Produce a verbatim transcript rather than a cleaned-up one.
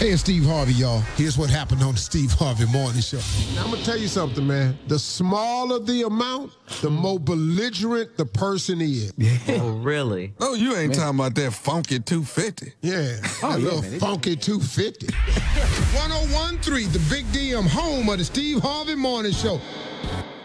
Hey, it's Steve Harvey, y'all. Here's what happened on the Steve Harvey Morning Show. Now, I'm going to tell you something, man. The smaller the amount, the more belligerent the person is. Yeah. Oh, really? Oh, you ain't man. talking about that funky two fifty. Yeah, oh, that yeah, little man. funky two fifty. one oh one point three, the Big D M, home of the Steve Harvey Morning Show.